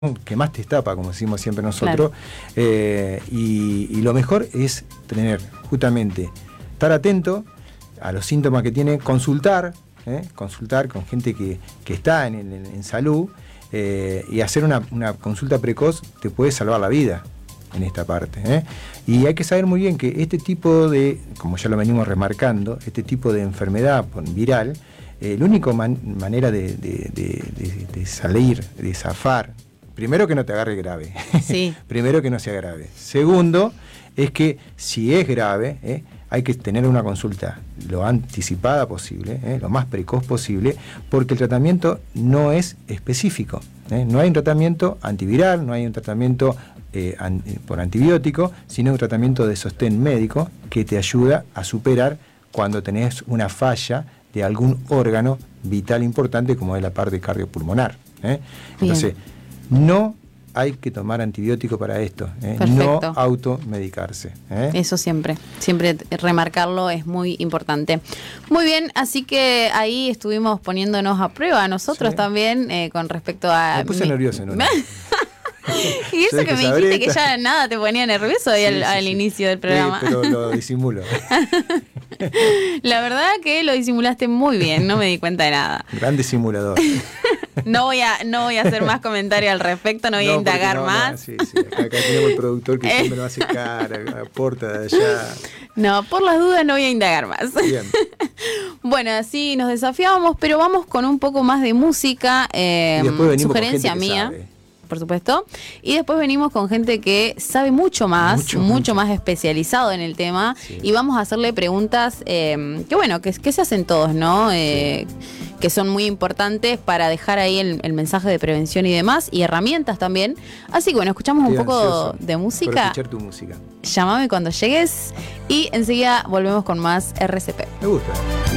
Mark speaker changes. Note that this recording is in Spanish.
Speaker 1: que más te tapa, como decimos siempre nosotros, y lo mejor es tener, justamente, estar atento a los síntomas que tiene, consultar con gente que está en salud, y hacer una consulta precoz te puede salvar la vida en esta parte. Y hay que saber muy bien que este tipo de, como ya lo venimos remarcando, este tipo de enfermedad viral, la única manera de salir, de zafar, primero que no te agarre grave,
Speaker 2: sí.
Speaker 1: Primero que no sea grave. Segundo, es que si es grave, hay que tener una consulta lo anticipada posible, lo más precoz posible, porque el tratamiento no es específico. No hay un tratamiento antiviral, no hay un tratamiento por antibiótico, sino un tratamiento de sostén médico que te ayuda a superar cuando tenés una falla de algún órgano vital importante como es la parte cardiopulmonar. Entonces, no hay que tomar antibiótico para esto, no automedicarse.
Speaker 2: Eso siempre remarcarlo es muy importante. Muy bien, así que ahí estuvimos poniéndonos a prueba nosotros también con respecto a...
Speaker 1: Me puse nervioso, ¿no?
Speaker 2: Y eso que me dijiste que ya nada te ponía nervioso ahí al inicio del programa.
Speaker 1: Sí, pero lo disimulo.
Speaker 2: La verdad que lo disimulaste muy bien, no me di cuenta de nada.
Speaker 1: Gran disimulador.
Speaker 2: No voy a hacer más comentarios al respecto, no voy a indagar más.
Speaker 1: Sí. Acá tenemos el productor que siempre lo hace cara, aporta de allá.
Speaker 2: No, por las dudas no voy a indagar más.
Speaker 1: Bien.
Speaker 2: Bueno, así nos desafiábamos, pero vamos con un poco más de música.
Speaker 1: Y después venimos
Speaker 2: sugerencia
Speaker 1: con gente
Speaker 2: mía.
Speaker 1: que sabe.
Speaker 2: Por supuesto, y después venimos con gente que sabe mucho más especializado en el tema, y vamos a hacerle preguntas que se hacen todos, ¿no? Que son muy importantes para dejar ahí el mensaje de prevención y demás, y herramientas también. Así que bueno, escuchamos un poco de música.
Speaker 1: Para escuchar tu música.
Speaker 2: Llámame cuando llegues y enseguida volvemos con más RCP.
Speaker 1: Me gusta.